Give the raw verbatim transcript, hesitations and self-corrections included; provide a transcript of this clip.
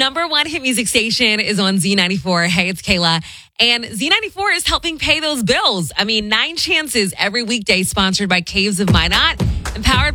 number one hit music station is on Z ninety-four. Hey, it's Kayla. And Z ninety-four is helping pay those bills. I mean, Nine Chances every weekday, sponsored by Caves of Minot, empowered